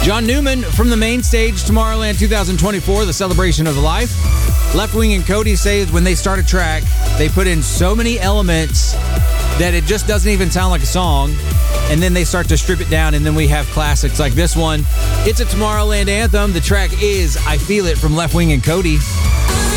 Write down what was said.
John Newman from the main stage, Tomorrowland 2024, the celebration of life. Left Wing and Cody say when they start a track, they put in so many elements that it just doesn't even sound like a song. And then they start to strip it down, and then we have classics like this one. It's a Tomorrowland anthem. The track is I Feel It from Left Wing and Cody.